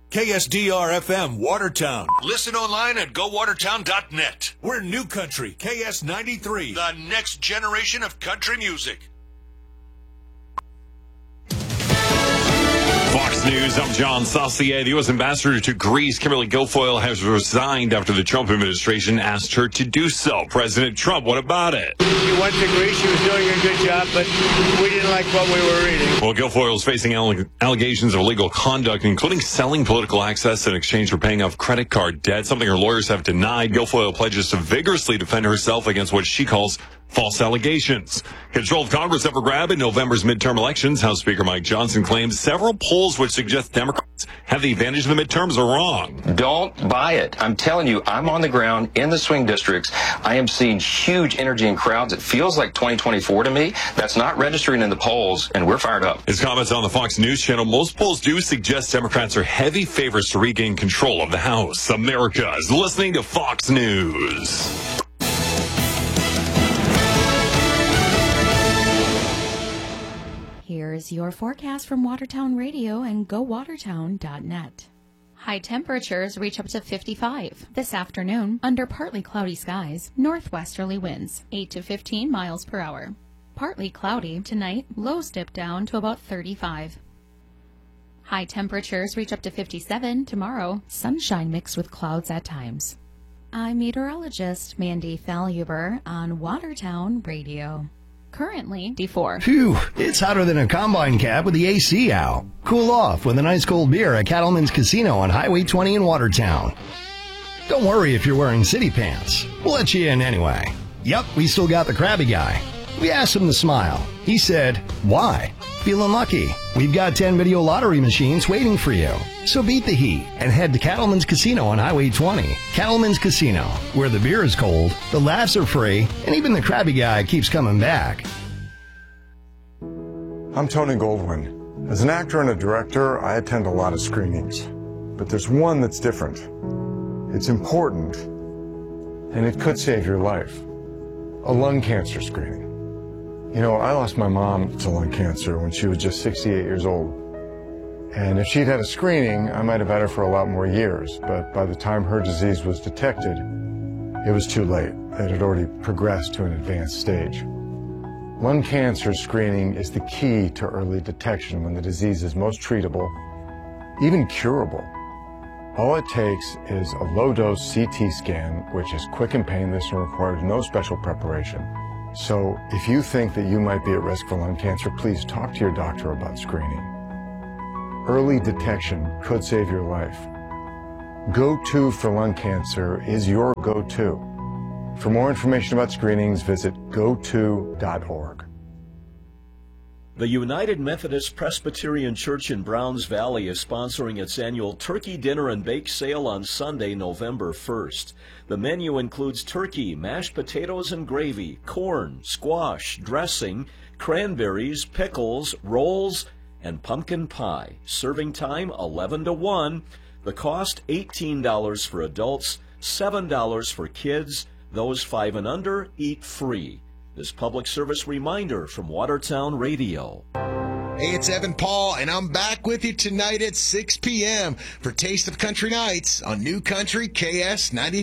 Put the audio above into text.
KSDR-FM, Watertown. Listen online at gowatertown.net. We're New Country, KS93, the next generation of country music. Fox News, I'm John Saucier. The U.S. ambassador to Greece, Kimberly Guilfoyle, has resigned after the Trump administration asked her to do so. President Trump, what about it? She went to Greece. She was doing a good job, but we didn't like what we were reading. Well, Guilfoyle is facing allegations of illegal conduct, including selling political access in exchange for paying off credit card debt, something her lawyers have denied. Guilfoyle pledges to vigorously defend herself against what she calls false allegations. Control of Congress up for grab in November's midterm elections. House Speaker Mike Johnson claims several polls which suggest Democrats have the advantage of the midterms are wrong. Don't buy it. I'm telling you, I'm on the ground in the swing districts. I am seeing huge energy in crowds. It feels like 2024 to me. That's not registering in the polls, and we're fired up. His comments on the Fox News channel, most polls do suggest Democrats are heavy favorites to regain control of the House. America is listening to Fox News. Here's your forecast from Watertown Radio and GoWatertown.net. High temperatures reach up to 55. This afternoon, under partly cloudy skies, northwesterly winds, 8 to 15 miles per hour. Partly cloudy tonight, lows dip down to about 35. High temperatures reach up to 57 tomorrow, sunshine mixed with clouds at times. I'm meteorologist Mandy Falhuber on Watertown Radio. Currently, D4. Phew, it's hotter than a combine cab with the AC out. Cool off with an ice cold beer at Cattleman's Casino on Highway 20 in Watertown. Don't worry if you're wearing city pants. We'll let you in anyway. Yep, we still got the crabby guy. We asked him to smile. He said, why? Feeling lucky. We've got 10 video lottery machines waiting for you. So beat the heat and head to Cattleman's Casino on Highway 20. Cattleman's Casino, where the beer is cold, the laughs are free, and even the crabby guy keeps coming back. I'm Tony Goldwyn. As an actor and a director, I attend a lot of screenings. But there's one that's different. It's important, and it could save your life. A lung cancer screening. You know, I lost my mom to lung cancer when she was just 68 years old. And if she'd had a screening, I might have had her for a lot more years. But by the time her disease was detected, it was too late. It had already progressed to an advanced stage. Lung cancer screening is the key to early detection when the disease is most treatable, even curable. All it takes is a low-dose CT scan, which is quick and painless and requires no special preparation. So if you think that you might be at risk for lung cancer, please talk to your doctor about screening. Early detection could save your life. Go-To for lung cancer is your go-to. For more information about screenings, visit goto.org. The United Methodist Presbyterian Church in Browns Valley is sponsoring its annual Turkey Dinner and Bake Sale on Sunday, November 1st. The menu includes turkey, mashed potatoes and gravy, corn, squash, dressing, cranberries, pickles, rolls, and pumpkin pie. Serving time 11 to 1. The cost $18 for adults, $7 for kids. Those 5 and under eat free. This public service reminder from Watertown Radio. Hey, it's Evan Paul, and I'm back with you tonight at 6 p.m. for Taste of Country Nights on New Country KS 90.